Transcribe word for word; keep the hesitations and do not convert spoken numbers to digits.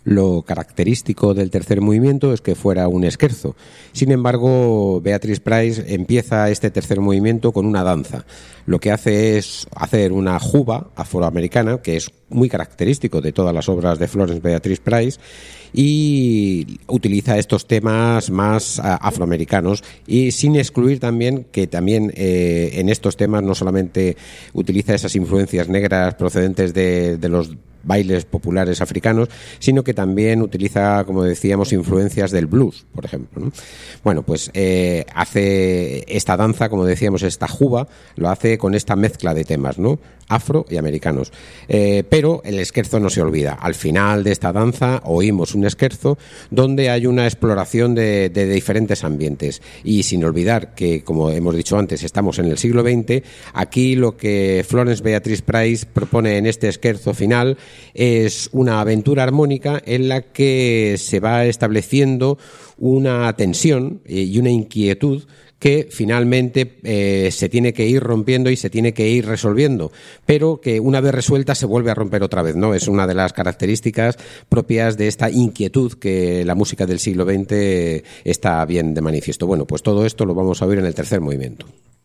Lo característico del tercer movimiento es que fuera un scherzo. Sin embargo, Beatrice Price empieza este tercer movimiento con una danza. Lo que hace es hacer una juba afroamericana, que es muy característico de todas las obras de Florence Beatrice Price, y utiliza estos temas más uh, afroamericanos, y sin excluir también que también eh, en estos temas no solamente utiliza esas influencias negras procedentes de, de los bailes populares africanos, sino que también utiliza, como decíamos, influencias del blues, por ejemplo, ¿no? Bueno, pues eh, hace esta danza, como decíamos, esta juba, lo hace con esta mezcla de temas, ¿no?, afro y americanos. Eh, pero el scherzo no se olvida. Al final de esta danza oímos un scherzo donde hay una exploración de, de diferentes ambientes. Y sin olvidar que, como hemos dicho antes, estamos en el siglo veinte, aquí lo que Florence Beatrice Price propone en este scherzo final es una aventura armónica en la que se va estableciendo una tensión y una inquietud que finalmente eh, se tiene que ir rompiendo y se tiene que ir resolviendo, pero que una vez resuelta se vuelve a romper otra vez, ¿no? Es una de las características propias de esta inquietud que la música del siglo veinte está bien de manifiesto. Bueno, pues todo esto lo vamos a ver en el tercer movimiento.